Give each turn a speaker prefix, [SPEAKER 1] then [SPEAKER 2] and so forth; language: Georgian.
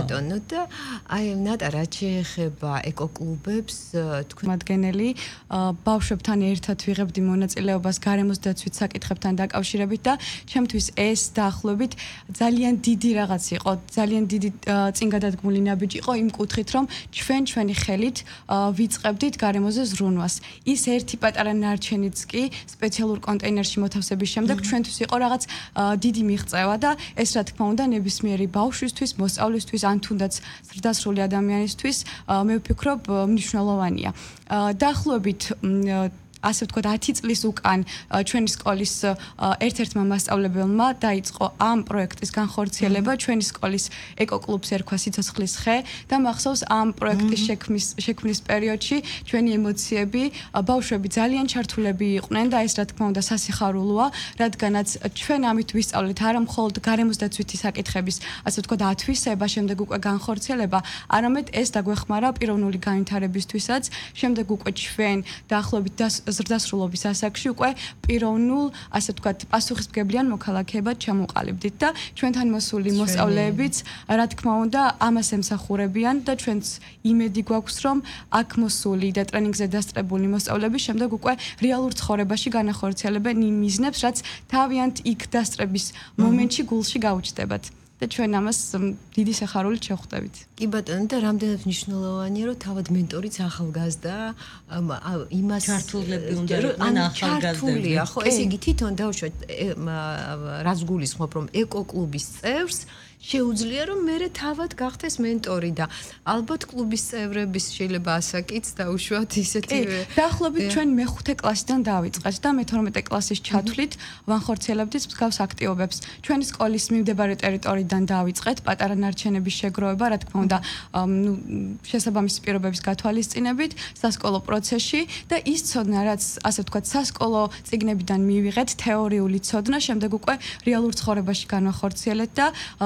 [SPEAKER 1] ბატონო და აი ნატა რაც შეეხება ეკოკლუბებს თქვენ
[SPEAKER 2] მადგენელი ბავშვებთან ერთად ვიღებდი მონაწილეობას გარემოს დაცვით საკითხებთან დაკავშირებით და ჩემთვის ეს დაახლოებით ძალიან დიდი რაღაც იყო, ძალიან დიდი წინ გადადგმული ნაბიჯი იყო იმ კუთხით, რომ ჩვენი ხელით ვიწყებდით გარემოზე ზრუნვას. ის ერთი პატარა ნარჩენიც კი სპეციალურ კონტეინერში მოთავსების შემდეგ ჩვენთვის იყო რაღაც დიდი მიღწევა და ეს რა თქმა უნდა ნებისმიერი ბავშვისთვის, მოსწავლისთვის ან თუნდაც ზრდასრული ადამიანისთვის მე ვფიქრობ მნიშვნელოვანია. დაახლოებით ასე ვთქვათ 10 წლის უკან ჩვენი სკოლის ერთ-ერთმა მასწავლებელმა დაიწყო ამ პროექტის განხორციელება ჩვენი სკოლის ეკოკლუბს ერქვა სიცოცხლის ხე და მახსოვს ამ პროექტის შექმნის პერიოდში ჩვენი ემოციები ბავშვები ძალიან ჩართულები იყვნენ და ეს რა თქმა უნდა სასიხარულოა რადგანაც ჩვენ ამით ვისწავლეთ არა მხოლოდ გარემოს დაცვითი საკითხების ასე ვთქვათ ათვისება შემდეგ უკვე განხორციელება არამედ ეს დაგვეხმარა პიროვნული განვითარებისთვისაც შემდეგ უკვე ჩვენ დაახლოებით ზრდასრულობის ასაკში უკვე პიროვნულ, ასე ვთქვათ, პასუხისმგებლიან მოქალაქეებად ჩამოყალიბდით და ჩვენთან მოსული მოსწავლეებიც, რა თქმა უნდა, ამას ემსახურებიან და ჩვენც იმედი გვაქვს, რომ აქ მოსული და ტრენინგზე დასწრებული მოსწავლეები შემდეგ უკვე რეალურ ცხოვრებაში განახორციელებენ იმ მიზნებს, რაც თავიანთ იქ დასწრების მომენტში გულში გაუჩნდებათ. და ჩვენ ამას დიდი სახარულით შევხვდებით.
[SPEAKER 1] კი ბატონო და რამდენად მნიშვნელოვანია რომ თავად მენტორიც ახალგაზრდა იმას
[SPEAKER 3] ჩართულები უნდა იყვნენ ახალგაზრდები.
[SPEAKER 1] ხო ესე იგი თვითონ დავუშვათ რაც გულისხმობ რომ ეკოკლუბის წევრს შეუძლია რომ მე თავად გახდეს მენტორი და ალბათ კლუბის წევრების შეიძლება ასაკიც დაუშვათ ისეთივე.
[SPEAKER 2] დაახლოებით ჩვენ მე-5 კლასიდან დავიწყეთ და მე-12 კლასის ჩათვლით ვანხორციელებდით მსგავს აქტივობებს. ჩვენი სკოლის მიმდებარე ტერიტორიიდან დავიწყეთ პატარა ნარჩენების შეგროვება, რა თქმა უნდა, შესაბამისი პირობების გათვალისწინებით სასკოლო პროცესში და ის ცოდნა, რაც ასე ვთქვათ, სასკოლო წიგნებიდან მივიღეთ, თეორიული ცოდნა, შემდეგ უკვე რეალურ ცხოვრებაში განვახორციელეთ და